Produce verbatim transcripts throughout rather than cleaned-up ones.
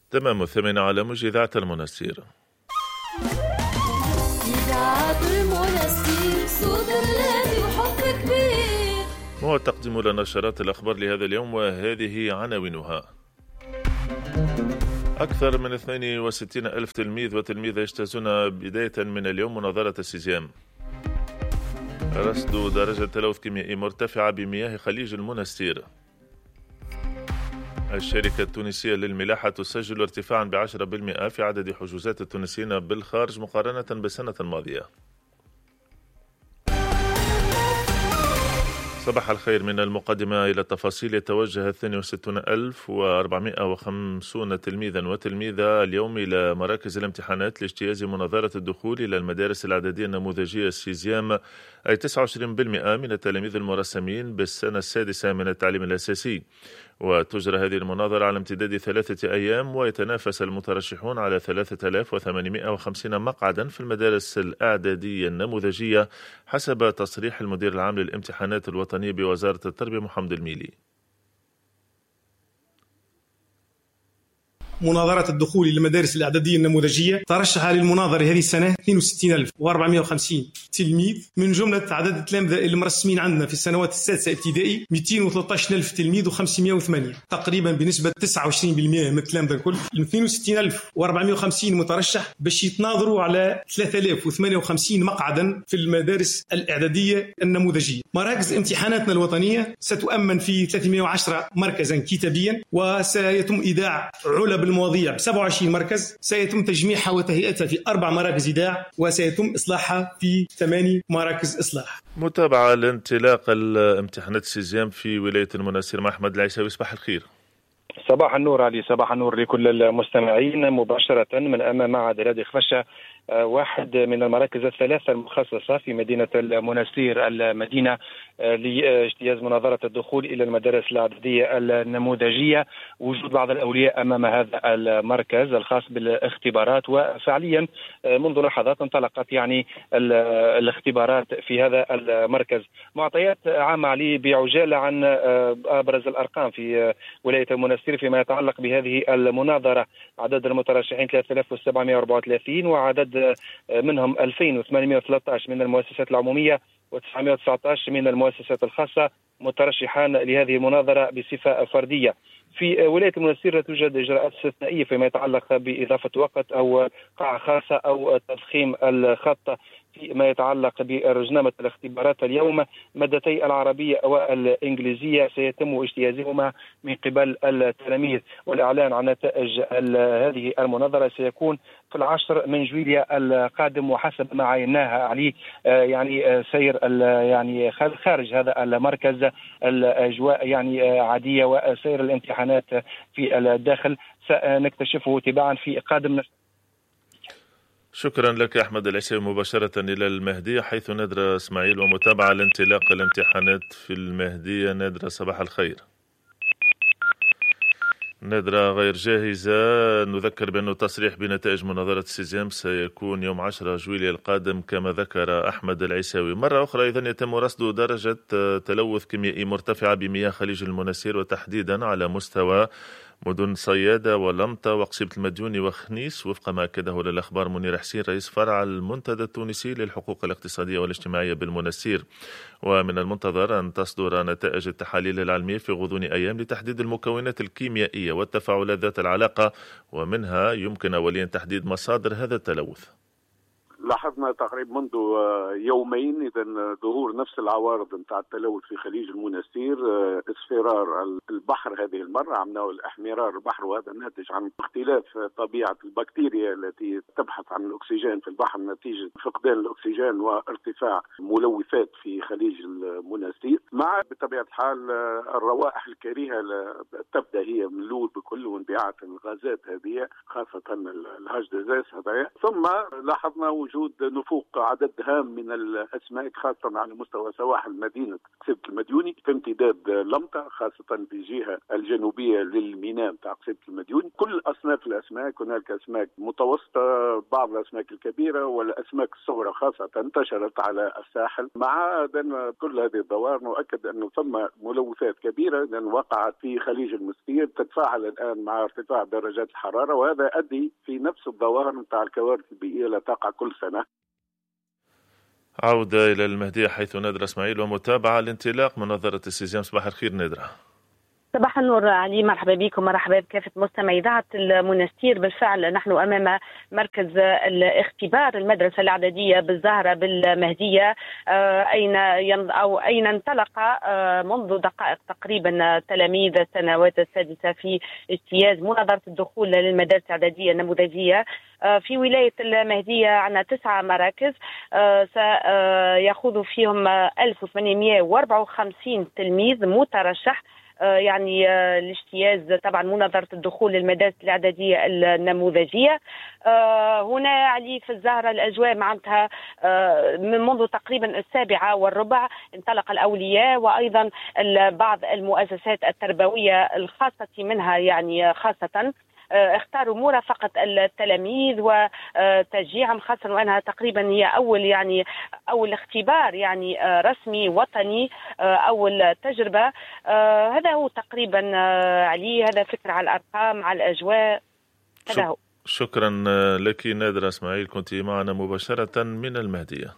تمام. الثامنة على موج إذاعة المنستير. إذاعة المنستير صوت الذي وحب كبير. هو تقديم لنا نشرات الأخبار لهذا اليوم، وهذه عناوينها. أكثر من اثنين وستين ألف تلميذ وتلميذة يجتازون بداية من اليوم مناظرة السيزيام. رصد درجة تلوث كيميائي مرتفعة بمياه خليج المنستير. الشركة التونسية للملاحة تسجل ارتفاعا بعشرة بالمئة في عدد حجوزات التونسيين بالخارج مقارنة بالسنة الماضية. صباح الخير. من المقدمة إلى التفاصيل. يتوجه اثنين وستين ألف وأربعمائة وخمسين تلميذا وتلميذة اليوم إلى مراكز الامتحانات لاجتياز مناظرة الدخول إلى المدارس الإعدادية النموذجية السيزيام، أي تسعة وعشرين بالمئة من التلاميذ المرسمين بالسنة السادسة من التعليم الأساسي. وتجرى هذه المناظرة على امتداد ثلاثة أيام، ويتنافس المترشحون على ثلاثة آلاف وثمانمائة وخمسين مقعدا في المدارس الإعدادية النموذجية حسب تصريح المدير العام للامتحانات الوطنية بوزارة التربية محمد الميلي. مناظرة الدخول إلى المدارس الإعدادية النموذجية ترشح للمناظرة هذه السنة اثنين وستين ألف وأربعمائة وخمسين تلميذ، من جملة عدد التلامذة المرسمين عندنا في السنوات السادسة ابتدائي مئتين وثلاثة عشر ألف تلميذ وخمسمائة وثمانية، تقريبا بنسبة تسعة وعشرين بالمئة من التلامذة الكل. اثنين وستين ألف وأربعمائة وخمسين مترشح باش يتناظروا على ثلاثة آلاف وثمانية وخمسين مقعدا في المدارس الإعدادية النموذجية. مراكز امتحاناتنا الوطنية ستؤمن في ثلاثمائة وعشرة مركزا كتابيا، وسيتم إيداع علب المواضيع ب سبعة وعشرين مركز، سيتم تجميعها وتهيئتها في أربع مراكز إيداع، وسيتم إصلاحها في ثماني مراكز إصلاح. متابعة لانطلاق الامتحانات السيزيام في ولاية المنستير مع أحمد العيساوي. صباح الخير. صباح النور علي. صباح النور لكل المستمعين. مباشرة من أمام معهد رادي خفشة، واحد من المراكز الثلاثة المخصصة في مدينة المنستير المدينة لاجتياز مناظرة الدخول إلى المدارس الإعدادية النموذجية. وجود بعض الأولياء أمام هذا المركز الخاص بالاختبارات، وفعليا منذ لحظات انطلقت يعني الاختبارات في هذا المركز. معطيات عامة علي بعجالة عن أبرز الأرقام في ولاية المنستير فيما يتعلق بهذه المناظرة. عدد المترشحين ثلاثة آلاف وسبعمائة وأربعة وثلاثين، وعدد منهم ألفين وثمانمائة وثلاثة عشر من المؤسسات العمومية وتسعمائة وتسعة عشر من المؤسسات الخاصة مترشحان لهذه المناظرة بصفة فردية. في ولاية المنستير توجد إجراءات استثنائية فيما يتعلق بإضافة وقت أو قاعة خاصة أو تضخيم الخط فيما يتعلق برزنامة الاختبارات. اليوم مادتي العربية والإنجليزية سيتم اجتيازهما من قبل التلاميذ، والإعلان عن نتائج هذه المناظرة سيكون في العشر من جويليا القادم. وحسب ما عيناها عليه يعني سير يعني خارج هذا المركز الأجواء يعني عادية، وسير الامتحانات في الداخل سنكتشفه تباعا في قادم. شكرا لك أحمد العيساوي. مباشرة إلى المهدية حيث نادرة إسماعيل ومتابعة لانطلاق الامتحانات في المهدية. نادرة صباح الخير. نادرة غير جاهزة. نذكر بأنه تصريح بنتائج مناظرة السيزيام سيكون يوم عشرة جويليا القادم كما ذكر أحمد العيساوي. مرة أخرى إذن يتم رصد درجة تلوث كيميائي مرتفعة بمياه خليج المنستير، وتحديدا على مستوى مدن صيادة ولمطة وقصيبة المديوني وخنيس، وفق ما أكده للأخبار منير حسين رئيس فرع المنتدى التونسي للحقوق الاقتصادية والاجتماعية بالمنستير. ومن المنتظر أن تصدر نتائج التحاليل العلمية في غضون أيام لتحديد المكونات الكيميائية والتفاعلات ذات العلاقة، ومنها يمكن أوليا تحديد مصادر هذا التلوث. لاحظنا تقريبا منذ يومين اذا ظهور نفس العوارض نتاع التلوث في خليج المنستير، اصفرار البحر هذه المره عملناه الاحمرار البحر، وهذا ناتج عن اختلاف طبيعه البكتيريا التي تبحث عن الاكسجين في البحر نتيجه فقدان الاكسجين وارتفاع ملوثات في خليج المنستير، مع بطبيعه الحال الروائح الكريهه تبدا هي من الاول بكل وانبعاث الغازات هذه خاصه الهاش دزاس هذايا. ثم لاحظنا وجود وجود نفوق عدد هام من الأسماك خاصة على مستوى سواحل مدينة قصيبة المديوني في امتداد لمطة، خاصة في الجهة الجنوبية للميناء تاع قصيبة المديوني. كل أصناف الأسماك، هناك أسماك متوسطة، بعض الأسماك الكبيرة والأسماك الصغرى خاصة انتشرت على الساحل. مع كل هذه الظواهر نؤكد أنه ثم ملوثات كبيرة لأن وقعت في خليج المستير تتفاعل الآن مع ارتفاع درجات الحرارة، وهذا أدي في نفس الظواهر نتاع الكوارث البيئية التي تقع كل سنة. عودة إلى المهدية حيث نادرة إسماعيل ومتابعة لانطلاق مناظرة السيزيام. صباح الخير نادرة. صباح النور علي، مرحبا بكم، مرحبا بكافة مستمعي إذاعة المنستير. بالفعل نحن أمام مركز الاختبار المدرسة الإعدادية بالزهرة بالمهدية، أين أو أين انطلق منذ دقائق تقريبا تلاميذ السنوات السادسة في اجتياز مناظرة الدخول للمدارس الإعدادية النموذجية في ولاية المهدية. عندنا تسعة مراكز سيخوض فيهم ألف وثمانمئة وأربعة وخمسين تلميذ مترشح يعني الاجتياز طبعا مناظرة الدخول للمدارس الإعدادية النموذجية. هنا علي في الزهرة الأجواء معناتها من منذ تقريبا السابعة والربع انطلق الأولياء وأيضا بعض المؤسسات التربوية الخاصة منها، يعني خاصة اختاروا مرافقة التلاميذ وتشجيعهم، خاصة وأنها تقريبا هي أول يعني أول اختبار يعني رسمي وطني، أول تجربة. هذا هو تقريبا علي، هذا فكرة على الأرقام على الأجواء، هذا هو. شكرا لك نادرة إسماعيل، كنت معنا مباشرة من المهدية.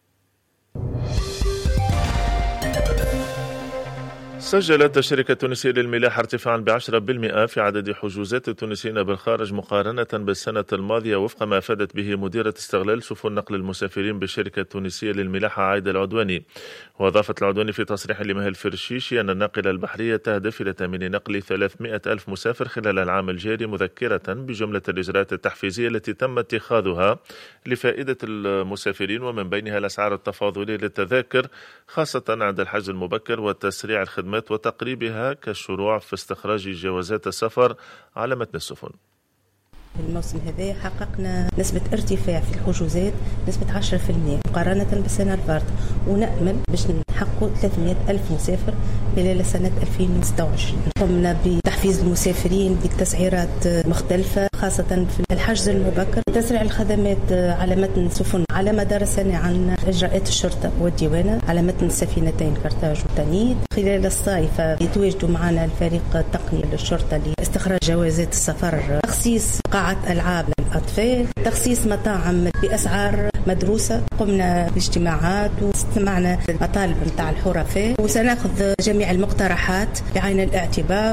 سجلت الشركة التونسية للملاحة ارتفاعا بعشرة بالمئة في عدد حجوزات التونسيين بالخارج مقارنة بالسنة الماضية، وفق ما أفادت به مديرة استغلال سفن نقل المسافرين بالشركة التونسية للملاحة عايدة العدواني. وأضافت العدواني في تصريح لمهل فرشيشي أن الناقلة البحرية تهدف إلى تأمين نقل ثلاثمئة ألف مسافر خلال العام الجاري، مذكرة بجملة الإجراءات التحفيزية التي تم اتخاذها لفائدة المسافرين، ومن بينها الأسعار التفاضلية للتذاكر خاصة عند الحجز المبكر وتسريع الخدمات وتقريبها كالشروع في استخراج جوازات السفر على متن السفن. الموسم هذا حققنا نسبة ارتفاع في الحجوزات نسبة عشرة بالمئة مقارنة بالسنة الفارطة، ونأمل باش نحققوا ثلاثمئة ألف مسافر خلال سنة ألفين وستة وعشرين. قمنا بتحفيز المسافرين بتسعيرات مختلفة خاصة في الحجز المبكر، تسريع الخدمات على متن السفن على مدار السنة عن إجراءات الشرطة والديوانة على متن السفينتين كرتاج وتانيت. خلال الصيف يتواجدوا معنا الفريق التقني للشرطة لاستخراج جوازات السفر، تخصيص قاعة ألعاب للأطفال، تخصيص مطاعم بأسعار مدروسة. قمنا باجتماعات واستمعنا للمطالب متاع الحرفاء، وسنأخذ جميع المقترحات بعين الاعتبار.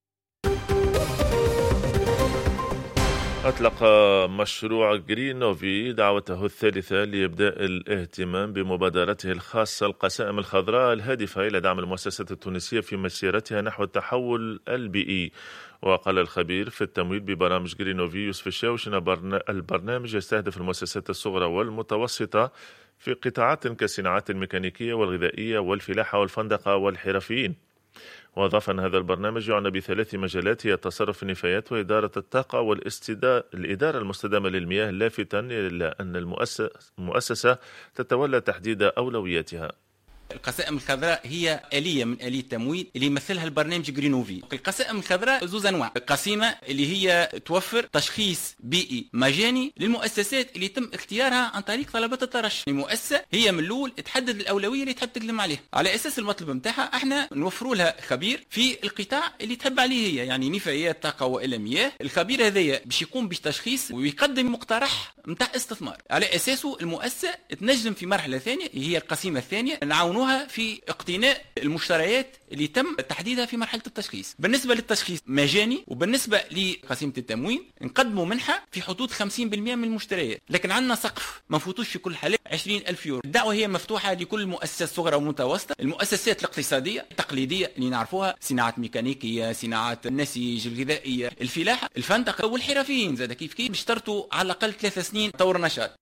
أطلق مشروع جرينوفي دعوته الثالثة لإبداء الاهتمام بمبادرته الخاصة القسائم الخضراء الهادفة إلى دعم المؤسسات التونسية في مسيرتها نحو التحول البيئي. وقال الخبير في التمويل ببرامج جرينوفي يوسف الشاوش أن البرنامج يستهدف المؤسسات الصغرى والمتوسطة في قطاعات كالصناعات الميكانيكية والغذائية والفلاحة والفندقة والحرفيين. وأضاف أن هذا البرنامج يعنى بثلاث مجالات هي التصرف في النفايات وإدارة الطاقة والإدارة المستدامة للمياه، لافتا إلى أن المؤسسة تتولى تحديد أولوياتها. القسائم الخضراء هي آلية من آلية التمويل اللي يمثلها البرنامج جرينوفي. القسائم الخضراء زوز أنواع، قسيمة اللي هي توفر تشخيص بيئي مجاني للمؤسسات اللي يتم اختيارها عن طريق طلبات الترشح. المؤسسة هي من الأول تحدد الأولوية اللي تحب تقدم عليها، على أساس المطلب متاعها احنا نوفروا لها خبير في القطاع اللي تحب عليه هي، يعني نفايات طاقة وإلى مياه. الخبير هذايا باش يقوم بتشخيص ويقدم مقترح متاع استثمار، على أساسه المؤسسة تنجم في مرحلة ثانية هي القسيمة الثانية نعاونوا في اقتناء المشتريات اللي تم تحديدها في مرحلة التشخيص. بالنسبة للتشخيص مجاني، وبالنسبة لقسيمة التموين نقدموا منحة في حدود خمسين بالمئة من المشتريات، لكن عندنا سقف ما نفوتوش في كل حالة عشرين ألف يورو. الدعوة هي مفتوحة لكل مؤسسة صغرى ومتوسطة، المؤسسات الاقتصادية التقليدية اللي نعرفوها، صناعات ميكانيكية، صناعات النسيج، الغذائية، الفلاحة، الفندقة والحرفيين زاد كيف كيف بيشترطوا على الأقل ثلاث سنين طور نشاط.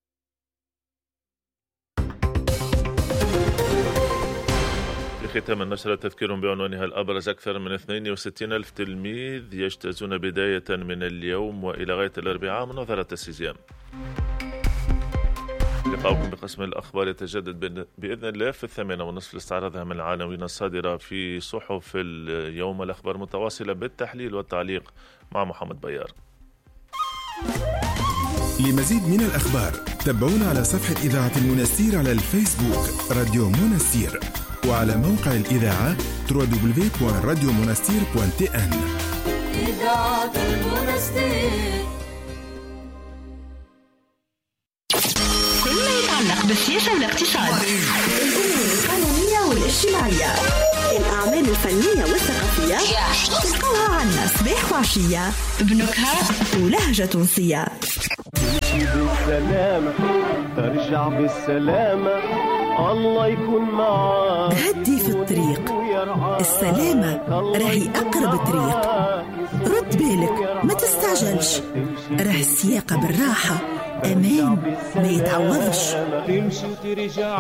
في ختام النشرة تذكير بعنوانها الأبرز: أكثر من اثنين وستين ألف تلميذ يجتازون بداية من اليوم وإلى غاية الأربعاء مناظرة السيزيام. لقاؤكم بقسم الأخبار يتجدد بإذن الله في الثامنة ونصف لاستعراضها من العناوين الصادرة في صحف اليوم. الأخبار متواصلة بالتحليل والتعليق مع محمد بيار. لمزيد من الأخبار تابعونا على صفحة إذاعة المنستير على الفيسبوك راديو منستير، وعلى موقع الإذاعة دبليو دبليو دبليو دوت راديو منستير دوت تي إن. إذاعة المنستير. كل ما يتعلق بالسياسة والاقتصاد، الأمور القانونية والاجتماعية، الأعمال الفنية والثقافية، تلقوها عنا صباح وعشية بنكهة ولهجة تونسية. تمشي بالسلامة ترجع بالسلامة، الله يكون معاك. هدي في الطريق، السلامة راهي أقرب طريق. رد بالك ما تستعجلش، راه السياقة بالراحة، أمان ما يتعوضش.